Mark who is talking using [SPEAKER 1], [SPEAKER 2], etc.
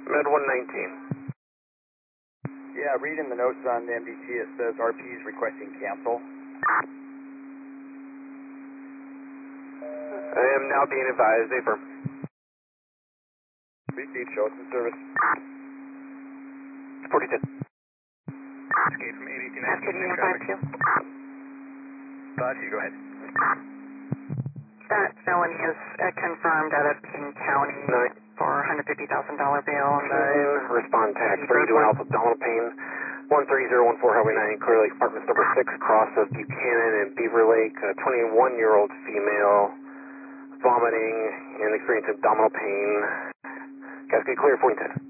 [SPEAKER 1] Med 119.
[SPEAKER 2] Yeah, reading the notes on the MDT, it says RP is requesting cancel.
[SPEAKER 1] I am now being advised, affirm.
[SPEAKER 2] Received, show us in service.
[SPEAKER 1] 4010.
[SPEAKER 2] Escape from 818 traffic. You go ahead.
[SPEAKER 3] That felony is confirmed out of King County for $150,000 bail on the...
[SPEAKER 1] Respond tax 32 Alpha Abdominal Pain, 13014 Highway 9, Clear Lake, Apartments number 6, cross of Buchanan and Beaver Lake, 21-year-old female, vomiting and experiencing abdominal pain. Cascade clear, 4010.